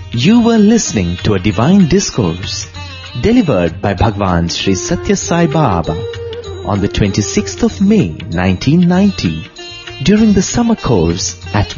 You were listening to a divine discourse delivered by Bhagwan Sri Satya Sai Baba on the 26th of May 1990 during the summer course at